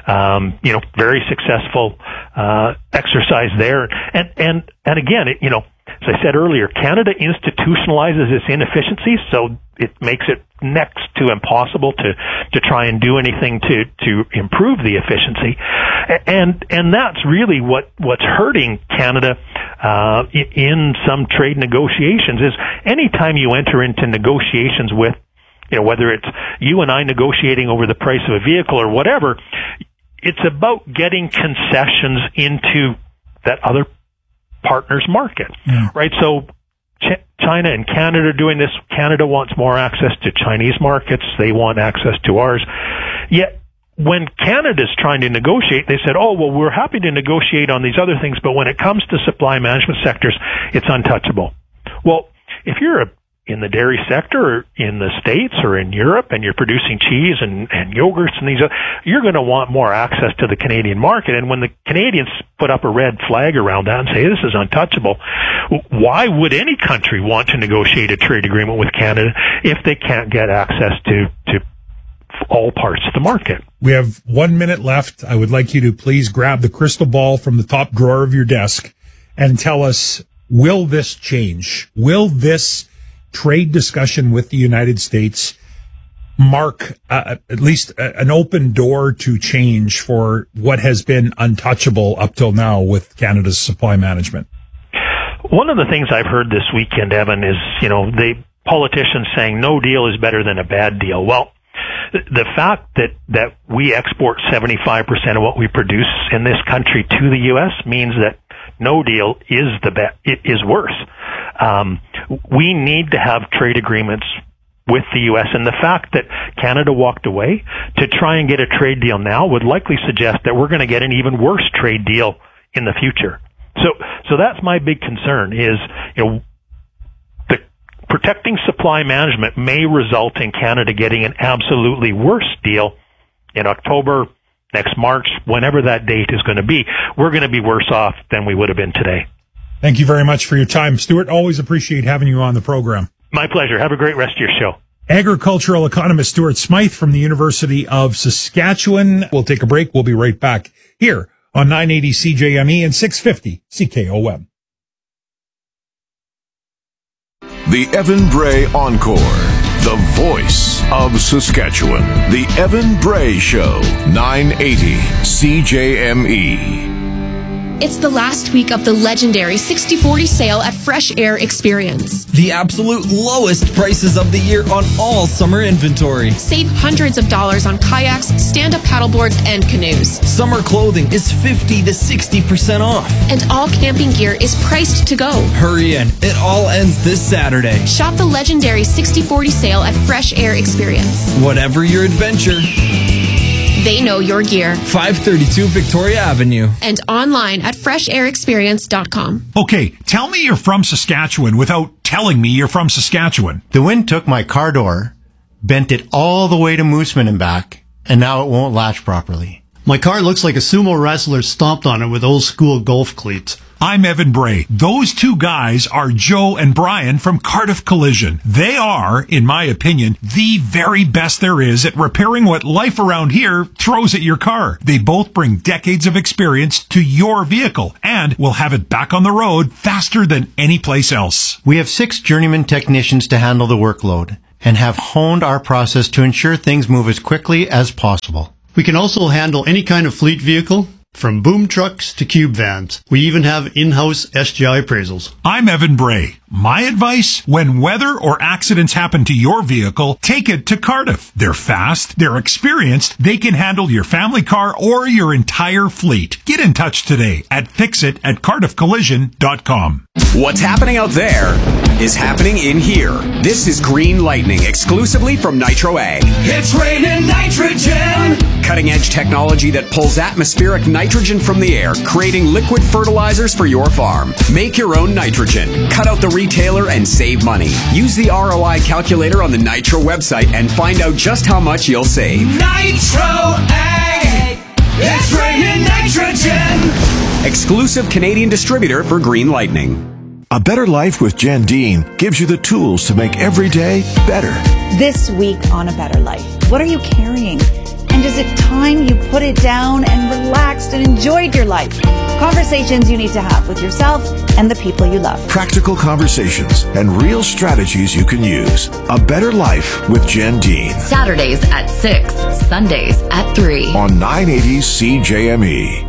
Very successful exercise there. And again, as I said earlier, Canada institutionalizes its inefficiencies, so it makes it next to impossible to try and do anything to improve the efficiency. And that's really what's hurting Canada in some trade negotiations, is anytime you enter into negotiations with, whether it's you and I negotiating over the price of a vehicle or whatever, it's about getting concessions into that other partner's market, right? So China and Canada are doing this. Canada wants more access to Chinese markets. They want access to ours. Yet when Canada's trying to negotiate, they said, oh, well, we're happy to negotiate on these other things, but when it comes to supply management sectors, it's untouchable. Well, if you're in the dairy sector or in the States or in Europe and you're producing cheese and yogurts and these, you're going to want more access to the Canadian market. And when the Canadians put up a red flag around that and say this is untouchable, why would any country want to negotiate a trade agreement with Canada if they can't get access to all parts of the market? We have 1 minute left. I would like you to please grab the crystal ball from the top drawer of your desk and tell us, will this change? Will this trade discussion with the United States mark at least an open door to change for what has been untouchable up till now with Canada's supply management? One of the things I've heard this weekend, Evan, is, the politicians saying no deal is better than a bad deal. Well, the fact that we export 75% of what we produce in this country to the U.S. means that no deal is worse. We need to have trade agreements with the U.S., and the fact that Canada walked away to try and get a trade deal now would likely suggest that we're going to get an even worse trade deal in the future. So that's my big concern, is, the protecting supply management may result in Canada getting an absolutely worse deal in October, next March, whenever that date is going to be. We're going to be worse off than we would have been today. Thank you very much for your time, Stuart. Always appreciate having you on the program. My pleasure. Have a great rest of your show. Agricultural economist Stuart Smythe from the University of Saskatchewan. We'll take a break. We'll be right back here on 980 CJME and 650 CKOM. The Evan Bray Encore, the voice of Saskatchewan. The Evan Bray Show, 980 CJME. It's the last week of the legendary 60/40 sale at Fresh Air Experience. The absolute lowest prices of the year on all summer inventory. Save hundreds of dollars on kayaks, stand-up paddleboards, and canoes. Summer clothing is 50 to 60% off. And all camping gear is priced to go. Hurry in. It all ends this Saturday. Shop the legendary 60/40 sale at Fresh Air Experience. Whatever your adventure, they know your gear. 532 Victoria Avenue. And online at freshairexperience.com. Okay, tell me you're from Saskatchewan without telling me you're from Saskatchewan. The wind took my car door, bent it all the way to Mooseman and back, and now it won't latch properly. My car looks like a sumo wrestler stomped on it with old school golf cleats. I'm Evan Bray. Those two guys are Joe and Brian from Cardiff Collision. They are, in my opinion, the very best there is at repairing what life around here throws at your car. They both bring decades of experience to your vehicle and will have it back on the road faster than any place else. We have 6 journeyman technicians to handle the workload and have honed our process to ensure things move as quickly as possible. We can also handle any kind of fleet vehicle, from boom trucks to cube vans. We even have in-house SGI appraisals. I'm Evan Bray. My advice, when weather or accidents happen to your vehicle, take it to Cardiff. They're fast, they're experienced, they can handle your family car or your entire fleet. Get in touch today at fixit@cardiffcollision.com. What's happening out there is happening in here. This is Green Lightning, exclusively from Nitro Ag. It's raining nitrogen! Cutting-edge technology that pulls atmospheric nitrogen from the air, creating liquid fertilizers for your farm. Make your own nitrogen. Cut out the retailer and save money. Use the ROI calculator on the Nitro website and find out just how much you'll save. Nitro Ag! It's raining nitrogen! Exclusive Canadian distributor for Green Lightning. A Better Life with Jen Dean gives you the tools to make every day better. This week on A Better Life, what are you carrying? And is it time you put it down and relaxed and enjoyed your life? Conversations you need to have with yourself and the people you love. Practical conversations and real strategies you can use. A Better Life with Jen Dean. Saturdays at 6, Sundays at 3. On 980 CJME.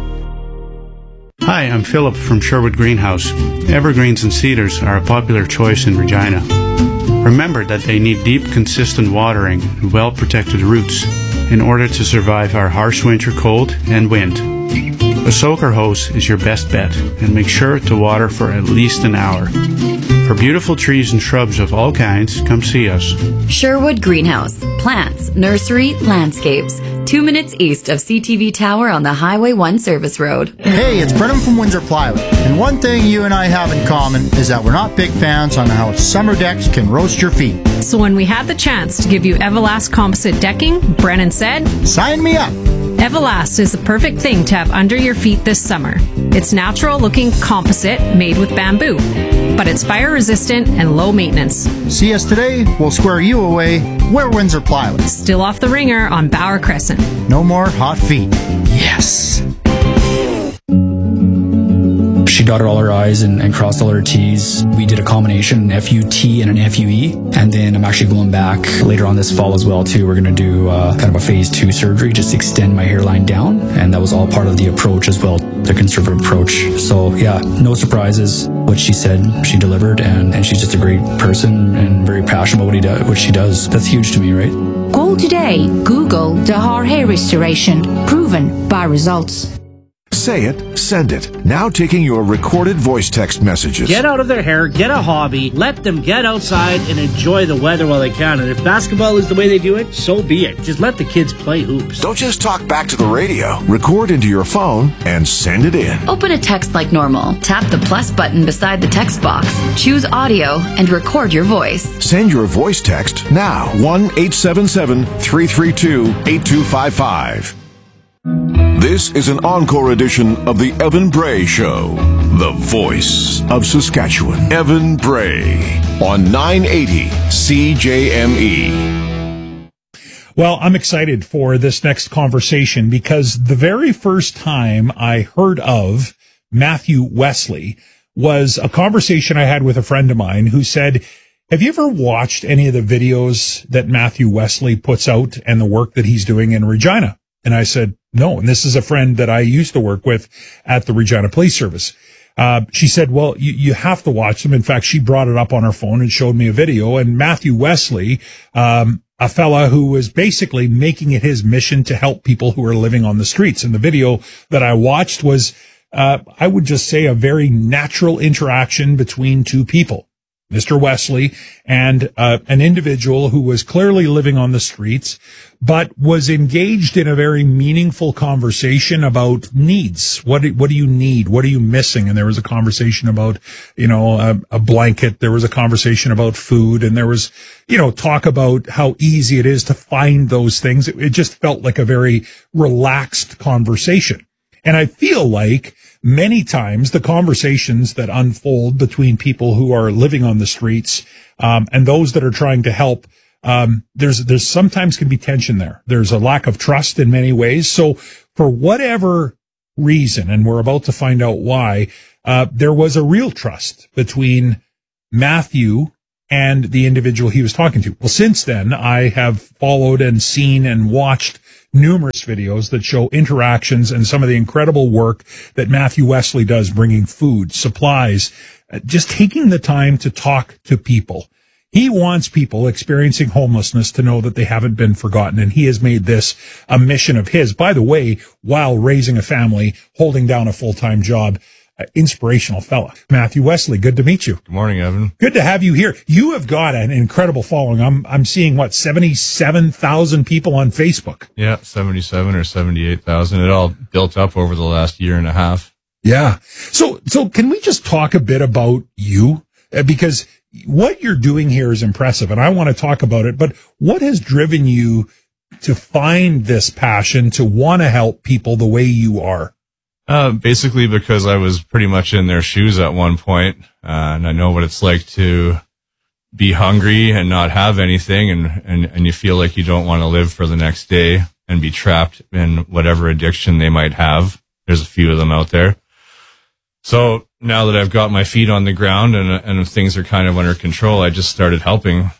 Hi, I'm Philip from Sherwood Greenhouse. Evergreens and cedars are a popular choice in Regina. Remember that they need deep, consistent watering and well-protected roots in order to survive our harsh winter cold and wind. A soaker hose is your best bet, and make sure to water for at least an hour. For beautiful trees and shrubs of all kinds, come see us. Sherwood Greenhouse. Plants, nursery, landscapes. 2 minutes east of CTV Tower on the Highway 1 Service Road. Hey, it's Brennan from Windsor Plywood. And one thing you and I have in common is that we're not big fans on how summer decks can roast your feet. So when we had the chance to give you Everlast composite decking, Brennan said, "Sign me up." Everlast is the perfect thing to have under your feet this summer. It's natural-looking composite made with bamboo, but it's fire-resistant and low maintenance. See us today, we'll square you away. We're Windsor Plywood. Still off the ringer on Bauer Crescent. No more hot feet. Yes. She dotted all her I's and crossed all her T's. We did a combination, an FUT and an FUE. And then I'm actually going back later on this fall as well, too. We're going to do kind of a phase 2 surgery, just extend my hairline down. And that was all part of the approach as well, the conservative approach. So, yeah, no surprises. What she said, she delivered. And she's just a great person and very passionate about what she does. That's huge to me, right? Call today. Google Dahar Hair Restoration. Proven by results. Say it, send it. Now taking your recorded voice text messages. Get out of their hair, get a hobby, let them get outside and enjoy the weather while they can. And if basketball is the way they do it, so be it. Just let the kids play hoops. Don't just talk back to the radio. Record into your phone and send it in. Open a text like normal. Tap the plus button beside the text box. Choose audio and record your voice. Send your voice text now. 1-877-332-8255. This is an encore edition of the Evan Bray Show, the voice of Saskatchewan. Evan Bray on 980 CJME. Well, I'm excited for this next conversation because the very first time I heard of Matthew Wesley was a conversation I had with a friend of mine who said, have you ever watched any of the videos that Matthew Wesley puts out and the work that he's doing in Regina? And I said, No. And this is a friend that I used to work with at the Regina Police Service. She said, well, you have to watch them. In fact, she brought it up on her phone and showed me a video. And Matthew Wesley, a fella who was basically making it his mission to help people who are living on the streets. And the video that I watched was, I would just say, a very natural interaction between two people, Mr. Wesley and an individual who was clearly living on the streets, but was engaged in a very meaningful conversation about needs. What do you need? What are you missing? And there was a conversation about, a blanket. There was a conversation about food, and there was, talk about how easy it is to find those things. It just felt like a very relaxed conversation. And I feel like many times the conversations that unfold between people who are living on the streets, and those that are trying to help, there's sometimes can be tension there. There's a lack of trust in many ways. So for whatever reason, and we're about to find out why, there was a real trust between Matthew and the individual he was talking to. Well, since then, I have followed and seen and watched numerous videos that show interactions and some of the incredible work that Matthew Wesley does, bringing food, supplies, just taking the time to talk to people. He wants people experiencing homelessness to know that they haven't been forgotten, and he has made this a mission of his, by the way, while raising a family, holding down a full-time job. Inspirational fella. Matthew Wesley, good to meet you. Good morning, Evan. Good to have you here. You have got an incredible following. I'm seeing 77,000 people on Facebook. Yeah, 77 or 78,000. It all built up over the last year and a half. Yeah. So can we just talk a bit about you? Because what you're doing here is impressive, and I want to talk about it, but what has driven you to find this passion to want to help people the way you are? Basically because I was pretty much in their shoes at one point, and I know what it's like to be hungry and not have anything, and you feel like you don't want to live for the next day and be trapped in whatever addiction they might have. There's a few of them out there. So now that I've got my feet on the ground and things are kind of under control, I just started helping.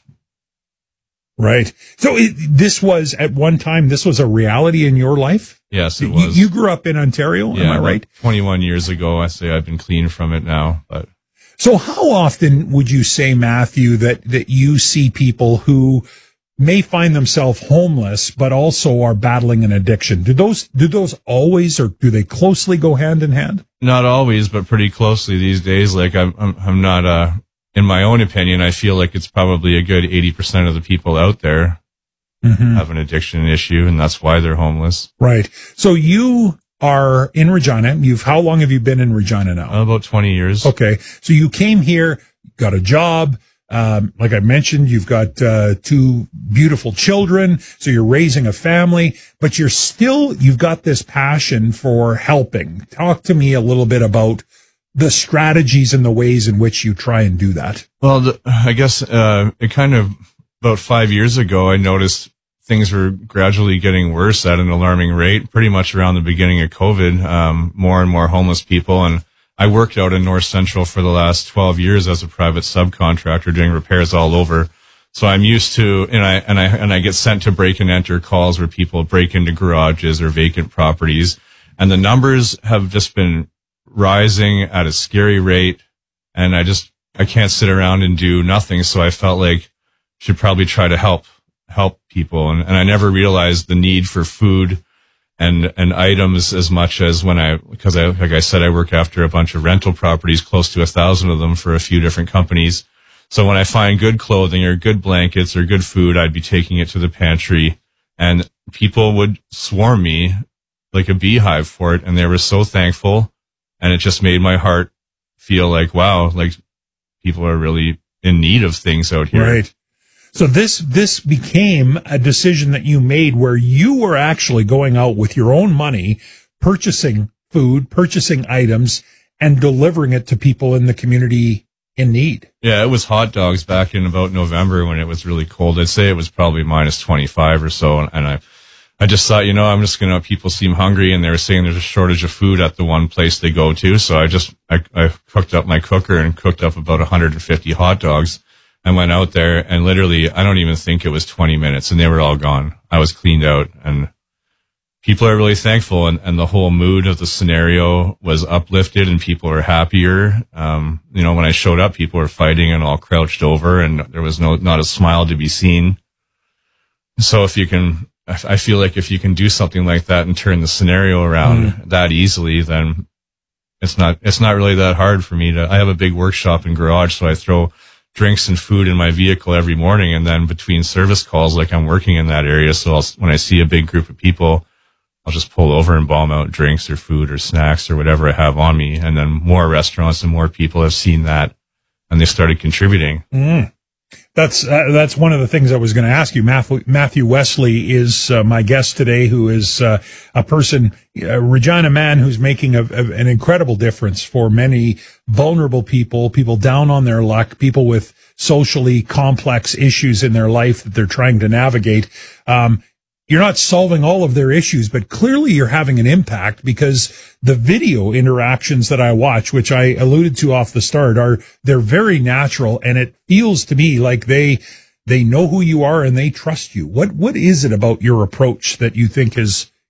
Right. So this was, at one time, this was a reality in your life? Yes, it was. You grew up in Ontario, am I right? 21 years ago. I say I've been clean from it now. But so how often would you say, Matthew, that you see people who may find themselves homeless, but also are battling an addiction? Do those always, or do they closely go hand in hand? Not always, but pretty closely these days. Like I'm not, in my own opinion, I feel like it's probably a good 80% of the people out there have an addiction issue, and that's why they're homeless. Right. So you are in Regina. How long have you been in Regina now? About 20 years. Okay. So you came here, got a job. Like I mentioned, you've got two beautiful children. So you're raising a family, but you've got this passion for helping. Talk to me a little bit about the strategies and the ways in which you try and do that. Well, I guess it kind of, about 5 years ago, I noticed things were gradually getting worse at an alarming rate, pretty much around the beginning of COVID, more and more homeless people. And I worked out in North Central for the last 12 years as a private subcontractor doing repairs all over. So I'm used to, and I get sent to break and enter calls where people break into garages or vacant properties. And the numbers have just been rising at a scary rate. And I can't sit around and do nothing. So I felt like I should probably try to help people. And I never realized the need for food and items as much as because like I said, I work after a bunch of rental properties, close to 1,000 of them for a few different companies. So when I find good clothing or good blankets or good food, I'd be taking it to the pantry, and people would swarm me like a beehive for it. And they were so thankful. And it just made my heart feel like, wow, like people are really in need of things out here. Right. So this became a decision that you made where you were actually going out with your own money, purchasing food, purchasing items, and delivering it to people in the community in need. Yeah, it was hot dogs back in about November when it was really cold. I'd say it was probably minus 25 or so. And I just thought, people seem hungry, and they were saying there's a shortage of food at the one place they go to. So I cooked up my cooker and cooked up about 150 hot dogs. I went out there, and literally, I don't even think it was 20 minutes, and they were all gone. I was cleaned out, and people are really thankful, and the whole mood of the scenario was uplifted, and people are happier. When I showed up, people were fighting and all crouched over, and there was not a smile to be seen. So I feel like if you can do something like that and turn the scenario around that easily, then it's not really that hard for me I have a big workshop and garage, so I throw drinks and food in my vehicle every morning, and then between service calls, like I'm working in that area, so when I see a big group of people, I'll just pull over and bomb out drinks or food or snacks or whatever I have on me. And then more restaurants and more people have seen that, and they started contributing. That's one of the things I was going to ask you. Matthew Wesley is my guest today, who is a person, a Regina man who's making an incredible difference for many vulnerable people down on their luck, people with socially complex issues in their life that they're trying to navigate. You're not solving all of their issues, but clearly you're having an impact, because the video interactions that I watch, which I alluded to off the start, they're very natural, and it feels to me like they know who you are and they trust you. What is it about your approach that you think has